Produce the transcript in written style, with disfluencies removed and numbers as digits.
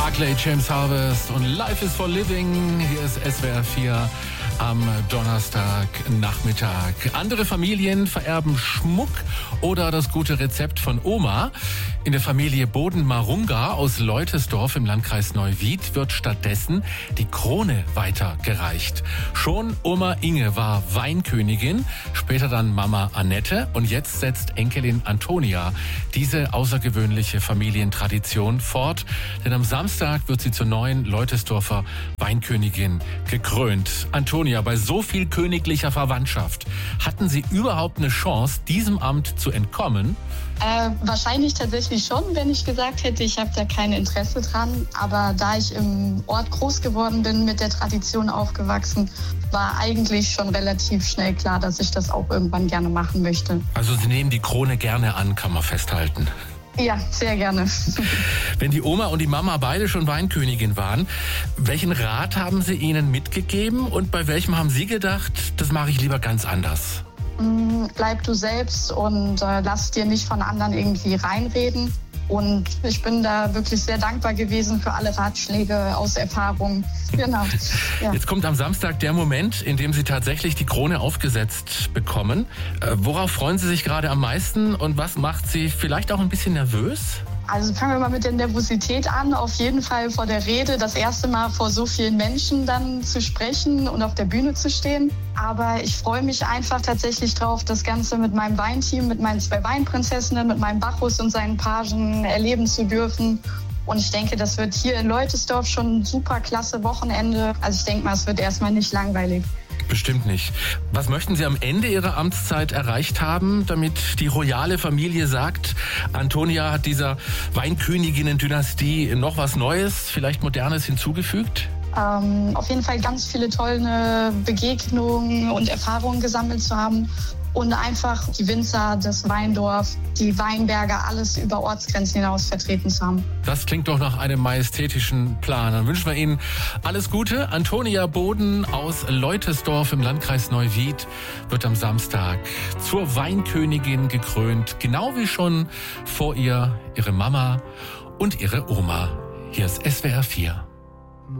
Barclay James Harvest und Life is for Living. Hier ist SWR 4 am Donnerstagnachmittag. Andere Familien vererben Schmuck oder das gute Rezept von Oma. In der Familie Boden-Marunga aus Leutesdorf im Landkreis Neuwied wird stattdessen die Krone weitergereicht. Schon Oma Inge war Weinkönigin, später dann Mama Annette und jetzt setzt Enkelin Antonia diese außergewöhnliche Familientradition fort. Denn am Samstag wird sie zur neuen Leutesdorfer Weinkönigin gekrönt. Antonia, bei so viel königlicher Verwandtschaft, hatten Sie überhaupt eine Chance, diesem Amt zu entkommen? Wahrscheinlich tatsächlich schon, wenn ich gesagt hätte, ich habe da kein Interesse dran. Aber da ich im Ort groß geworden bin, mit der Tradition aufgewachsen, war eigentlich schon relativ schnell klar, dass ich das auch irgendwann gerne machen möchte. Also Sie nehmen die Krone gerne an, kann man festhalten. Ja, sehr gerne. Wenn die Oma und die Mama beide schon Weinkönigin waren, welchen Rat haben Sie ihnen mitgegeben und bei welchem haben Sie gedacht, das mache ich lieber ganz anders? Bleib du selbst und lass dir nicht von anderen irgendwie reinreden. Und ich bin da wirklich sehr dankbar gewesen für alle Ratschläge aus Erfahrung. Genau. Ja. Jetzt kommt am Samstag der Moment, in dem Sie tatsächlich die Krone aufgesetzt bekommen. Worauf freuen Sie sich gerade am meisten und was macht Sie vielleicht auch ein bisschen nervös? Also fangen wir mal mit der Nervosität an. Auf jeden Fall vor der Rede, das erste Mal vor so vielen Menschen dann zu sprechen und auf der Bühne zu stehen. Aber ich freue mich einfach tatsächlich drauf, das Ganze mit meinem Weinteam, mit meinen 2 Weinprinzessinnen, mit meinem Bacchus und seinen Pagen erleben zu dürfen. Und ich denke, das wird hier in Leutesdorf schon ein super klasse Wochenende. Also ich denke mal, es wird erstmal nicht langweilig. Bestimmt nicht. Was möchten Sie am Ende Ihrer Amtszeit erreicht haben, damit die royale Familie sagt, Antonia hat dieser Weinköniginnen-Dynastie noch was Neues, vielleicht Modernes hinzugefügt? Auf jeden Fall ganz viele tolle Begegnungen und Erfahrungen gesammelt zu haben und einfach die Winzer, das Weindorf, die Weinberge, alles über Ortsgrenzen hinaus vertreten zu haben. Das klingt doch nach einem majestätischen Plan. Dann wünschen wir Ihnen alles Gute. Antonia Boden aus Leutesdorf im Landkreis Neuwied wird am Samstag zur Weinkönigin gekrönt, genau wie schon vor ihr ihre Mama und ihre Oma. Hier ist SWR 4.